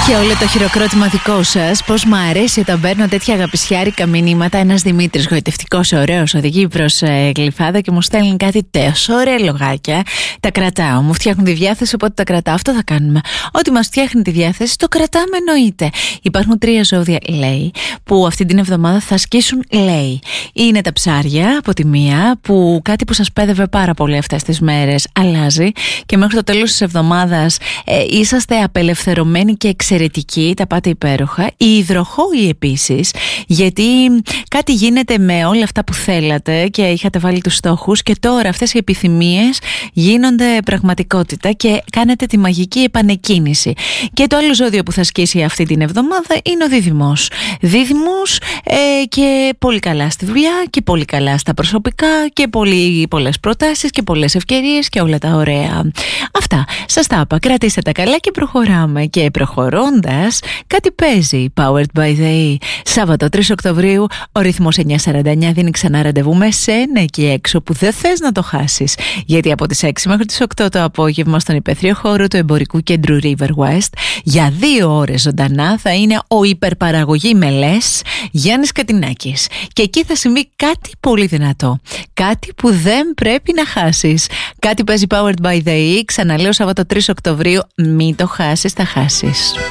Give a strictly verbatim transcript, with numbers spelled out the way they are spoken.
Και όλο το χειροκρότημα δικό σας. Πώς μου αρέσει όταν παίρνω τέτοια αγαπησιάρικα μηνύματα. Ένας Δημήτρης γοητευτικός, ωραίος, οδηγεί προς ε, Γλυφάδα και μου στέλνει κάτι τόσο ωραία λογάκια. Τα κρατάω, μου φτιάχνουν τη διάθεση, οπότε τα κρατάω. Αυτό θα κάνουμε. Ό,τι μας φτιάχνει τη διάθεση, το κρατάμε εννοείται. Υπάρχουν τρία ζώδια, λέει, που αυτή την εβδομάδα θα σκίσουν, λέει. Είναι τα ψάρια από τη μία, που κάτι που σας πέδευε πάρα πολύ αυτές τις μέρες αλλάζει και μέχρι το τέλος της εβδομάδας ε, είσαστε απελευθερωμένοι και εξαιρετικοί, τα πάτε υπέροχα. Οι υδροχόοι επίσης, γιατί κάτι γίνεται με όλα αυτά που θέλατε και είχατε βάλει τους στόχους και τώρα αυτές οι επιθυμίες γίνονται πραγματικότητα και κάνετε τη μαγική επανεκκίνηση. Και το άλλο ζώδιο που θα σκίσει αυτή την εβδομάδα είναι ο Δίδυμος. Δίδυμος ε, και πολύ καλά στη δουλειά και πολύ καλά στα προσωπικά και πολύ, πολλές προτάσεις και πολλές ευκαιρίες και όλα τα ωραία. Αυτά, σας τα είπα, κρατήστε τα καλά και προχωράμε. Και προχωρώντας, κάτι παίζει. Powered by the E. Σάββατο τρεις Οκτωβρίου, ο ρυθμός εννιά σαράντα εννιά δίνει ξανά ραντεβού με σένα εκεί έξω που δεν θες να το χάσεις. Γιατί από τις έξι μέχρι τις οκτώ το απόγευμα στον υπαίθριο χώρο του εμπορικού κέντρου River West για δύο ώρες ζωντανά θα είναι ο υπερπαραγωγή μελές Γιάννης Κατινάκης. Και εκεί θα συμβεί κάτι πολύ δυνατό. Κάτι που δεν πρέπει να χάσεις. Κάτι παίζει Powered by the E. Ξαναλέω, Σάββατο τρεις Οκτωβρίου, μην το χάσεις, θα χάσεις.